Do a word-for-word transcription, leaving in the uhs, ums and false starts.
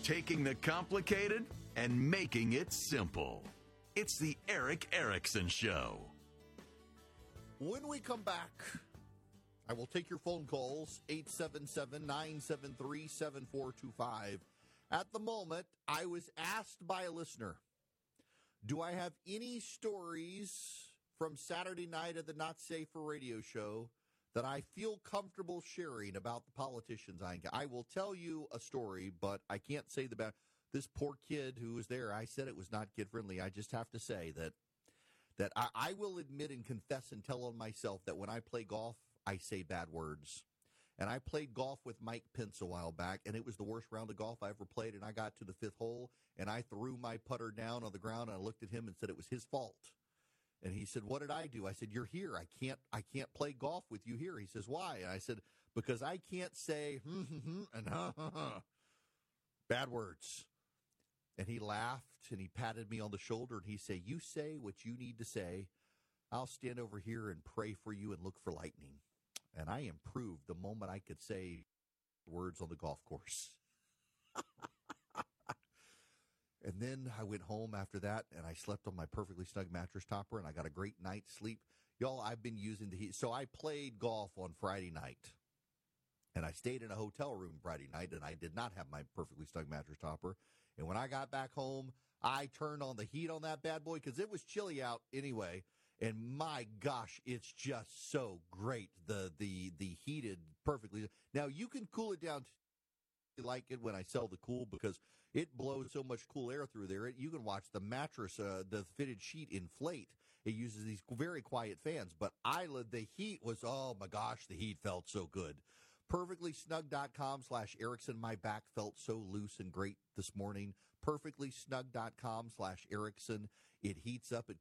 taking the complicated and making it simple. It's the Erick Erickson Show. When we come back, I will take your phone calls, eight seven seven, nine seven three, seven four two five. At the moment, I was asked by a listener, do I have any stories from Saturday night at the Not Safe for Radio show that I feel comfortable sharing about the politicians I I will tell you a story, but I can't say the bad. This poor kid who was there, I said it was not kid-friendly. I just have to say that that I, I will admit and confess and tell on myself that when I play golf, I say bad words. And I played golf with Mike Pence a while back, and it was the worst round of golf I ever played. And I got to the fifth hole, and I threw my putter down on the ground, and I looked at him and said it was his fault. And he said, what did I do? I said, you're here. I can't I can't play golf with you here. He says, why? And I said, because I can't say hmm, hmm, hmm, and ha, ha, ha. Bad words. And he laughed, and he patted me on the shoulder, and he said, you say what you need to say. I'll stand over here and pray for you and look for lightning. And I improved the moment I could say words on the golf course. And then I went home after that, and I slept on my perfectly snug mattress topper, and I got a great night's sleep. Y'all, I've been using the heat. So I played golf on Friday night, and I stayed in a hotel room Friday night, and I did not have my perfectly snug mattress topper. And when I got back home, I turned on the heat on that bad boy because it was chilly out anyway. And my gosh, it's just so great. The the the heated perfectly. Now you can cool it down. I like it when I sell the cool because it blows so much cool air through there. It, you can watch the mattress, uh, the fitted sheet inflate. It uses these very quiet fans. But I the heat was, oh my gosh, the heat felt so good. perfectlysnug.com slash Erickson. My back felt so loose and great this morning. perfectlysnug.com slash Erickson. It heats up. It